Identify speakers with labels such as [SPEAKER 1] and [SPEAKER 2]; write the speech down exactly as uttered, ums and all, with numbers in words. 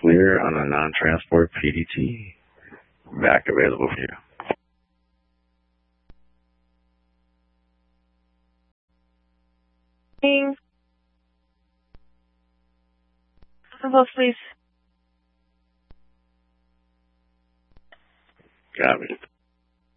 [SPEAKER 1] clear on a non-transport P D T. Back available for you.
[SPEAKER 2] Ring. Hold, please.
[SPEAKER 1] Got me.